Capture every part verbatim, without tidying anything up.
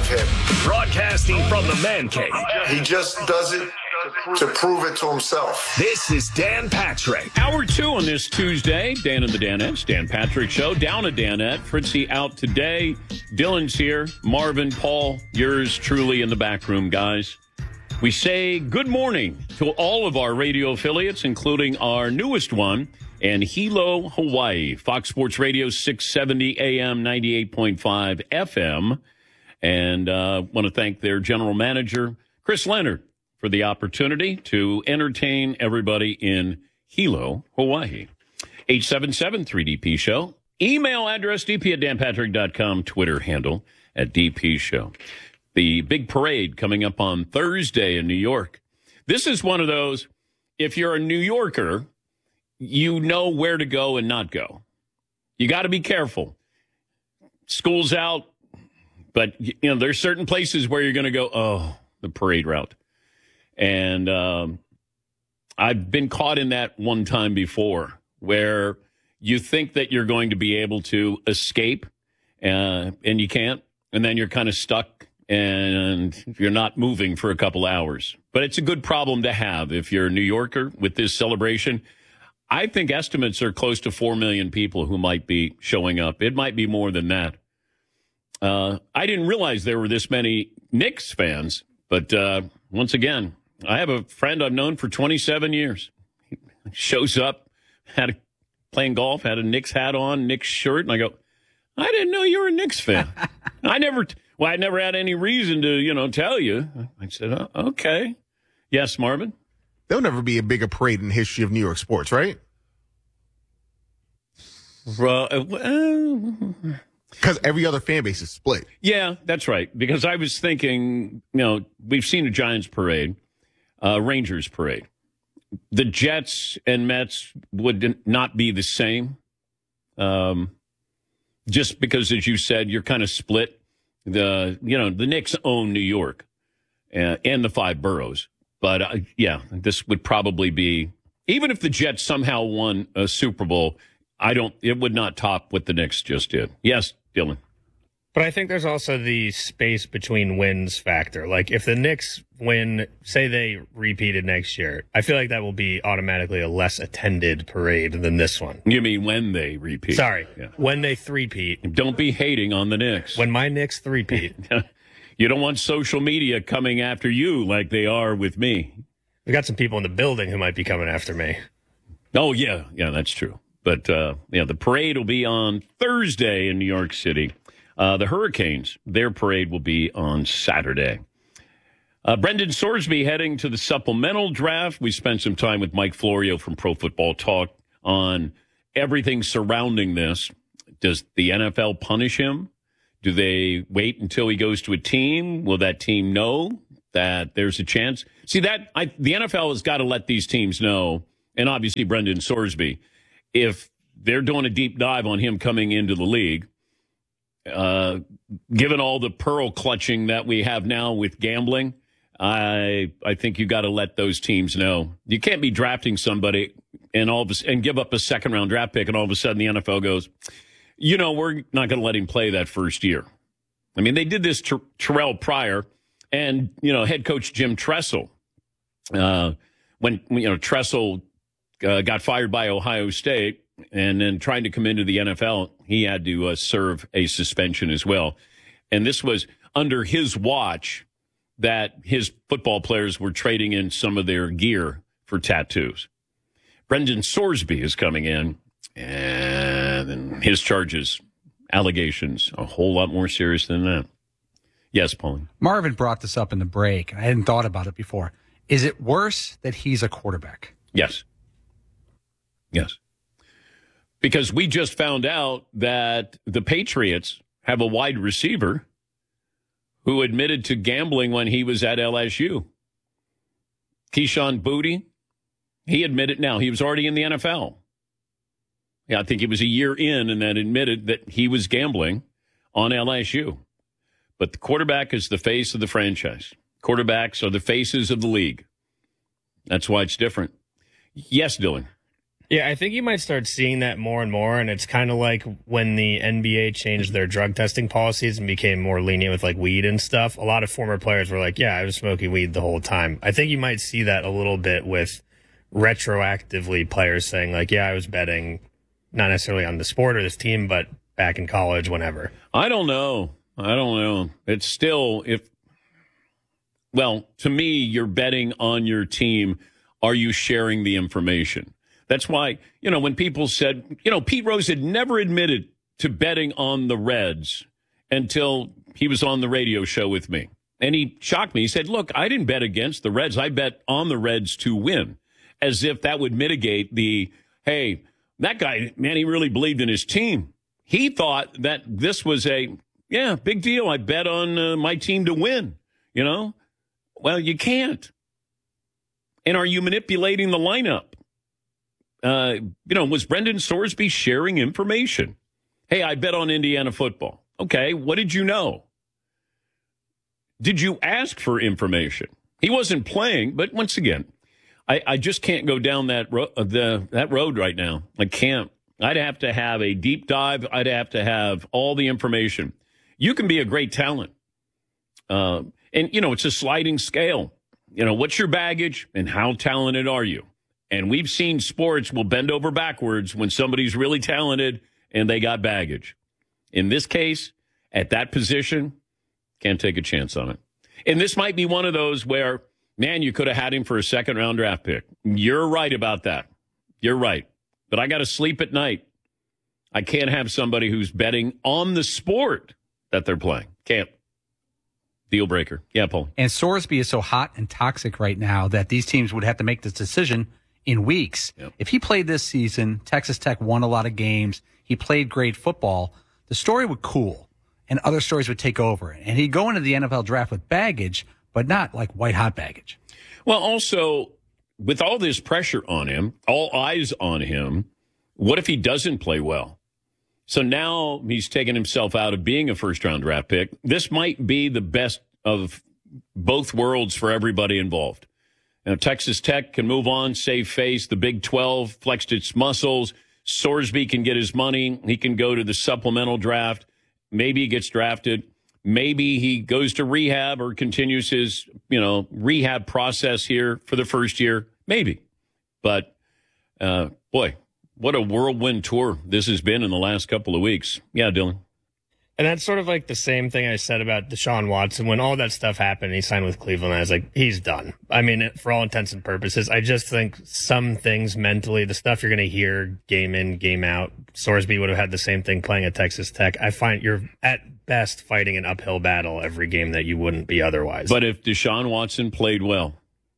of him. Broadcasting from the man cave. He just does it to prove it to himself. This is Dan Patrick. Hour two on this Tuesday. Dan and the Danettes. Dan Patrick Show. Down a Danette. Fritzy out today. Dylan's here. Marvin, Paul, yours truly in the back room, guys. We say good morning to all of our radio affiliates, including our newest one in Hilo, Hawaii. Fox Sports Radio, six seventy A M, ninety-eight point five F M. And uh, want to thank their general manager, Chris Leonard, for the opportunity to entertain everybody in Hilo, Hawaii. eight seven seven three D P Show. Email address, d p at dan patrick dot com. Twitter handle at D P Show. The big parade coming up on Thursday in New York. This is one of those, if you're a New Yorker, you know where to go and not go. You got to be careful. School's out, but you know there's certain places where you're going to go, oh, the parade route. And um, I've been caught in that one time before where you think that you're going to be able to escape uh, and you can't. And then you're kind of stuck and you're not moving for a couple hours. But it's a good problem to have if you're a New Yorker with this celebration. I think estimates are close to four million people who might be showing up. It might be more than that. Uh, I didn't realize there were this many Knicks fans. But uh, once again, I have a friend I've known for twenty-seven years. He shows up, had a, playing golf, had a Knicks hat on, Knicks shirt, and I go, I didn't know you were a Knicks fan. I never, well, I never had any reason to, you know, tell you. I said, oh, okay. Yes, Marvin? There'll never be a bigger parade in the history of New York sports, right? Uh, well, Because every other fan base is split. Yeah, that's right. Because I was thinking, you know, we've seen a Giants parade, uh, Rangers parade. The Jets and Mets would not be the same. Um, just because, as you said, you're kind of split. The, you know, the Knicks own New York uh, and the five boroughs. But, uh, yeah, this would probably be, even if the Jets somehow won a Super Bowl, I don't, it would not top what the Knicks just did. Yes, Dylan. But I think there's also the space between wins factor. Like, if the Knicks win, say they repeated next year, I feel like that will be automatically a less attended parade than this one. You mean when they repeat? Sorry, yeah. When they three-peat. Don't be hating on the Knicks. When my Knicks three-peat. You don't want social media coming after you like they are with me. We got some people in the building who might be coming after me. Oh, yeah. Yeah, that's true. But, uh, yeah, the parade will be on Thursday in New York City. Uh, the Hurricanes, their parade will be on Saturday. Uh, Brendan Sorsby heading to the supplemental draft. We spent some time with Mike Florio from Pro Football Talk on everything surrounding this. Does the N F L punish him? Do they wait until he goes to a team? Will that team know that there's a chance? See, that I, the N F L has got to let these teams know, and obviously Brendan Sorsby, if they're doing a deep dive on him coming into the league, uh, given all the pearl clutching that we have now with gambling, I I think you got to let those teams know. You can't be drafting somebody and all of a, and give up a second round draft pick, and all of a sudden the N F L goes, you know, we're not going to let him play that first year. I mean, they did this to Terrell Pryor and, you know, head coach Jim Tressel. Uh, when, you know, Tressel uh, got fired by Ohio State and then trying to come into the N F L, he had to uh, serve a suspension as well. And this was under his watch that his football players were trading in some of their gear for tattoos. Brendan Sorsby is coming in, and his charges, allegations, a whole lot more serious than that. Yes, Pauline. Marvin brought this up in the break. I hadn't thought about it before. Is it worse that he's a quarterback? Yes. Yes. Because we just found out that the Patriots have a wide receiver who admitted to gambling when he was at L S U. Keyshawn Boutte, he admitted now. He was already in the N F L. Yeah, I think he was a year in and then admitted that he was gambling on L S U. But the quarterback is the face of the franchise. Quarterbacks are the faces of the league. That's why it's different. Yes, Dylan. Yeah, I think you might start seeing that more and more, and it's kind of like when the N B A changed their drug testing policies and became more lenient with like weed and stuff. A lot of former players were like, yeah, I was smoking weed the whole time. I think you might see that a little bit with retroactively players saying like, yeah, I was betting not necessarily on the sport or this team, but back in college, whenever. I don't know. I don't know. It's still, if, well, to me, you're betting on your team. Are you sharing the information? That's why, you know, when people said, you know, Pete Rose had never admitted to betting on the Reds until he was on the radio show with me. And he shocked me. He said, look, I didn't bet against the Reds. I bet on the Reds to win, as if that would mitigate the, hey, that guy, man, he really believed in his team. He thought that this was a, yeah, big deal. I bet on uh, my team to win, you know? Well, you can't. And are you manipulating the lineup? Uh, you know, was Brendan Sorsby sharing information? Hey, I bet on Indiana football. Okay, what did you know? Did you ask for information? He wasn't playing, but once again, I, I just can't go down that, ro- the, that road right now. I can't. I'd have to have a deep dive. I'd have to have all the information. You can be a great talent. Uh, and, you know, it's a sliding scale. You know, what's your baggage and how talented are you? And we've seen sports will bend over backwards when somebody's really talented and they got baggage. In this case, at that position, can't take a chance on it. And this might be one of those where, man, you could have had him for a second-round draft pick. You're right about that. You're right. But I got to sleep at night. I can't have somebody who's betting on the sport that they're playing. Can't. Deal breaker. Yeah, Paul. And Sorsby is so hot and toxic right now that these teams would have to make this decision in weeks. Yep. If he played this season, Texas Tech won a lot of games, he played great football, the story would cool and other stories would take over. And he'd go into the N F L draft with baggage, but not like white-hot baggage. Well, also, with all this pressure on him, all eyes on him, what if he doesn't play well? So now he's taken himself out of being a first-round draft pick. This might be the best of both worlds for everybody involved. Now, Texas Tech can move on, save face. The Big twelve flexed its muscles. Sorsby can get his money. He can go to the supplemental draft. Maybe he gets drafted. Maybe he goes to rehab or continues his, you know, rehab process here for the first year. Maybe. But, uh, boy, what a whirlwind tour this has been in the last couple of weeks. Yeah, Dylan. And that's sort of like the same thing I said about Deshaun Watson. When all that stuff happened, he signed with Cleveland, I was like, he's done. I mean, for all intents and purposes, I just think some things mentally, the stuff you're going to hear game in, game out, Sorsby would have had the same thing playing at Texas Tech. I find you're at best fighting an uphill battle every game that you wouldn't be otherwise. But if Deshaun Watson played well,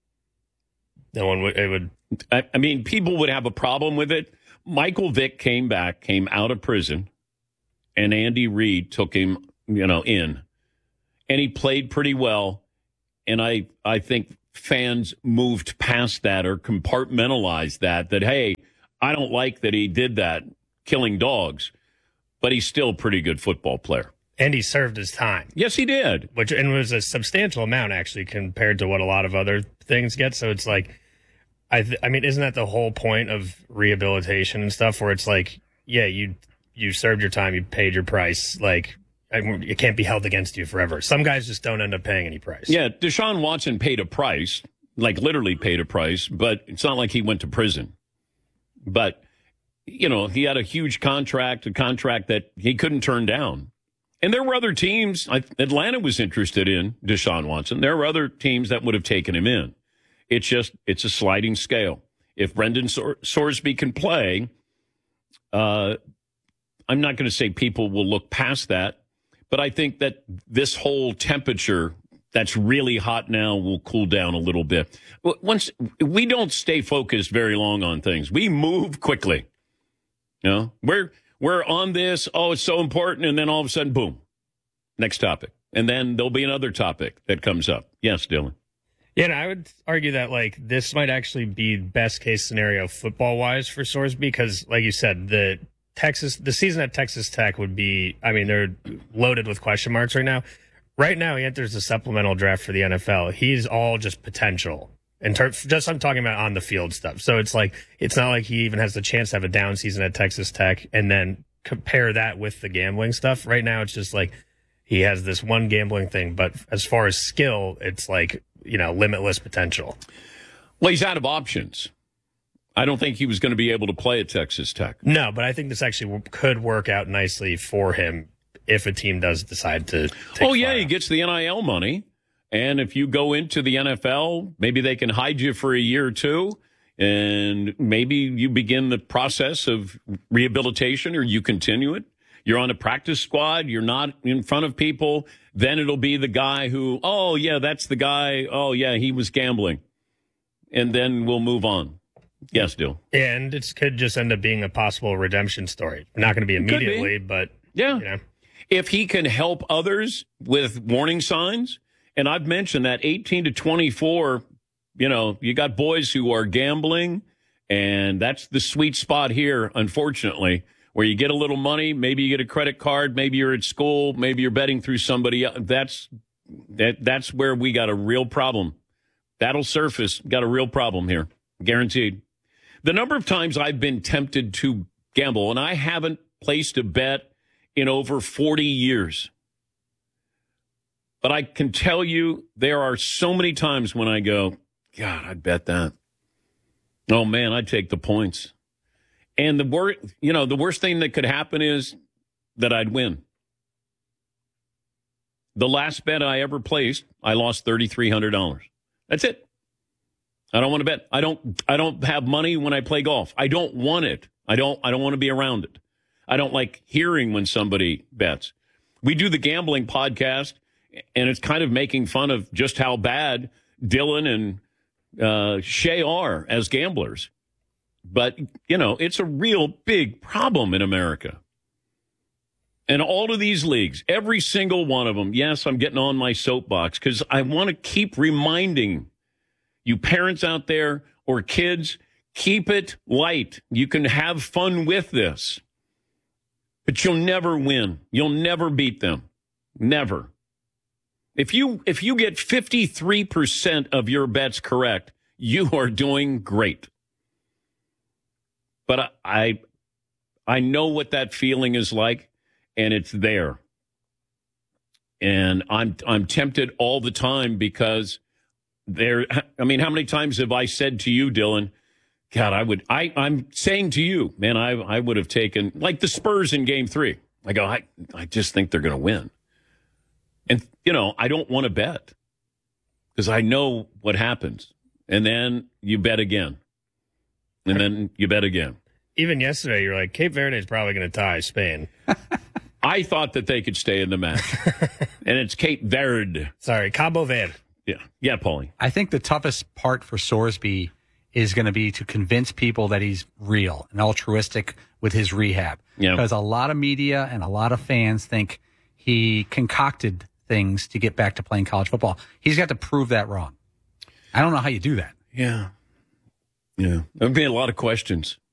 no one would, it would. I, I mean, people would have a problem with it. Michael Vick came back, came out of prison, and Andy Reid took him, you know, in. And he played pretty well. And I, I think fans moved past that or compartmentalized that, that, hey, I don't like that he did that, killing dogs, but he's still a pretty good football player. And he served his time. Yes, he did. Which and was a substantial amount, actually, compared to what a lot of other things get. So it's like, I th- I mean, isn't that the whole point of rehabilitation and stuff, where it's like, yeah, you you served your time, you paid your price, like, I mean, it can't be held against you forever. Some guys just don't end up paying any price. Yeah, Deshaun Watson paid a price, like literally paid a price, but it's not like he went to prison. But, you know, he had a huge contract, a contract that he couldn't turn down. And there were other teams, Atlanta was interested in Deshaun Watson. There were other teams that would have taken him in. It's just, it's a sliding scale. If Brendan Sor- Sorsby can play, uh, I'm not going to say people will look past that, but I think that this whole temperature that's really hot now will cool down a little bit. Once we don't stay focused very long on things, we move quickly. You know, we're we're on this. Oh, it's so important, and then all of a sudden, boom, next topic, and then there'll be another topic that comes up. Yes, Dylan. Yeah, and I would argue that, like, this might actually be best case scenario football wise for Sorsby, because, like you said, the Texas, the season at Texas Tech would be, I mean, they're loaded with question marks right now. Right now, he enters the supplemental draft for the N F L. He's all just potential. In ter- just I'm talking about on the field stuff. So it's like it's not like he even has the chance to have a down season at Texas Tech and then compare that with the gambling stuff. Right now, it's just like he has this one gambling thing, but as far as skill, it's like, you know, limitless potential. Well, he's out of options. I don't think he was going to be able to play at Texas Tech. No, but I think this actually w- could work out nicely for him if a team does decide to. Take Oh, yeah, fire. he gets the N I L money. And if you go into the N F L, maybe they can hide you for a year or two, and maybe you begin the process of rehabilitation or you continue it. You're on a practice squad. You're not in front of people. Then it'll be the guy who, oh, yeah, that's the guy. Oh, yeah, he was gambling. And then we'll move on. Yes, Dill. Yeah, and it could just end up being a possible redemption story. Not going to be immediately, be. but Yeah. you know. If he can help others with warning signs, and I've mentioned that eighteen to twenty-four, you know, you got boys who are gambling, and that's the sweet spot here, unfortunately, where you get a little money, maybe you get a credit card, maybe you're at school, maybe you're betting through somebody else. That's, that, that's where we got a real problem. That'll surface, got a real problem here, guaranteed. The number of times I've been tempted to gamble, and I haven't placed a bet in over forty years. But I can tell you there are so many times when I go, God, I'd bet that. Oh, man, I'd take the points. And the wor- you know, the worst thing that could happen is that I'd win. The last bet I ever placed, I lost three thousand three hundred dollars. That's it. I don't want to bet. I don't I don't have money when I play golf. I don't want it. I don't I don't want to be around it. I don't like hearing when somebody bets. We do the gambling podcast, and it's kind of making fun of just how bad Dylan and uh, Shay are as gamblers. But, you know, it's a real big problem in America. And all of these leagues, every single one of them, yes, I'm getting on my soapbox because I want to keep reminding you parents out there or kids, keep it light. You can have fun with this. But you'll never win. You'll never beat them. Never. If you if you get fifty-three percent of your bets correct, you are doing great. But I, I I know what that feeling is like, and it's there. And I'm I'm tempted all the time because there I mean, how many times have I said to you, Dylan, God, I would I, I'm saying to you, man, I I would have taken like the Spurs in game three. I go, I, I just think they're gonna win. And, you know, I don't want to bet because I know what happens. And then you bet again. And then you bet again. Even yesterday, you're like, Cape Verde is probably going to tie Spain. I thought that they could stay in the match. And it's Cape Verde. Sorry, Cabo Verde. Yeah. Yeah, Paulie. I think the toughest part for Sorsby is going to be to convince people that he's real and altruistic with his rehab. Yeah. Because a lot of media and a lot of fans think he concocted things to get back to playing college football. He's got to prove that wrong. I don't know how you do that. Yeah. Yeah. There'll be a lot of questions.